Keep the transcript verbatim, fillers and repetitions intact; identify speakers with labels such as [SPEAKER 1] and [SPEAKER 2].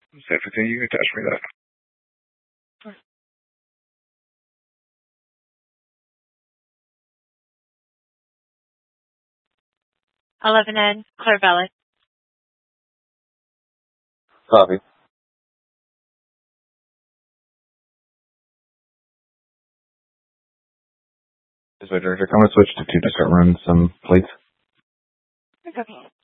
[SPEAKER 1] Say everything you can attach me that.
[SPEAKER 2] eleven N, Claire Bellis.
[SPEAKER 3] Copy. This way, Director. I'm going to switch to two to start running some plates.
[SPEAKER 2] Okay.